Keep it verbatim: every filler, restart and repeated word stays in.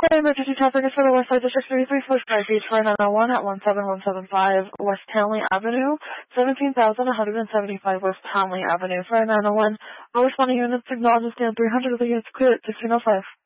Hey, emergency traffic is for the West Side District thirty-three First Drive Beach for nine oh one at one seven one seven five West Townley Avenue, seventeen thousand one hundred seventy-five West Townley Avenue for nine oh one. All responding units acknowledge stand three hundred of the units clear at sixteen oh five.